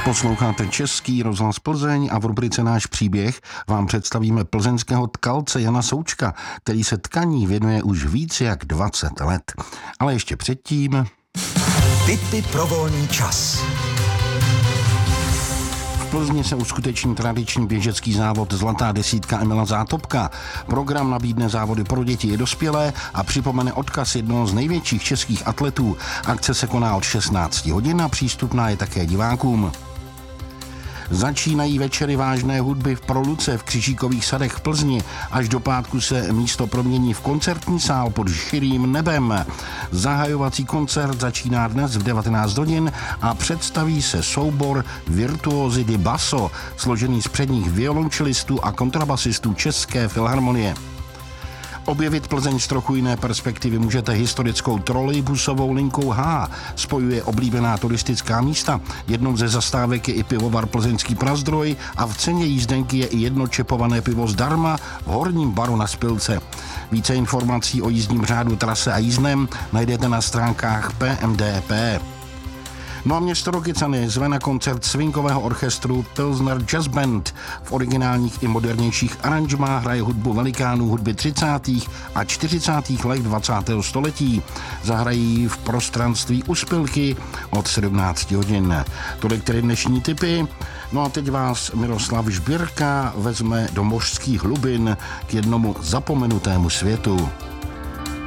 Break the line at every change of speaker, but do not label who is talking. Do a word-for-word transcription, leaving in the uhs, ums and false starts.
Posloucháte Český rozhlas Plzeň a v rubrice Náš příběh vám představíme plzeňského tkalce Jana Součka, který se tkaní věnuje už víc jak dvacet let. Ale ještě předtím...
Tipy pro volný čas.
V Plzni se uskuteční tradiční běžecký závod Zlatá desítka Emila Zátopka. Program nabídne závody pro děti i dospělé a připomene odkaz jednoho z největších českých atletů. Akce se koná od šestnácti hodin a přístupná je také divákům. Začínají večery vážné hudby v Proluce v Křižíkových sadech v Plzni. Až do pátku se místo promění v koncertní sál pod širým nebem. Zahajovací koncert začíná dnes v devatenáct hodin a představí se soubor Virtuózy di Basso, složený z předních violončelistů a kontrabasistů České filharmonie. Objevit Plzeň z trochu jiné perspektivy můžete historickou trolejbusovou linkou H. Spojuje oblíbená turistická místa. Jednou ze zastávek je i pivovar Plzeňský Prazdroj a v ceně jízdenky je i jedno čepované pivo zdarma v Horním baru na Spilce. Více informací o jízdním řádu, trase a jízdném najdete na stránkách P M D P. No a město Rokycany zve na koncert swingového orchestru Pilsner Jazz Band. V originálních i modernějších aranžmách hraje hudbu velikánů hudby třicátých a čtyřicátých let dvacátého století. Zahrají v prostranství u Spilky od sedmnácti hodin. Tolik tedy dnešní tipy. No a teď vás Miroslav Žbírka vezme do mořských hlubin k jednomu zapomenutému světu.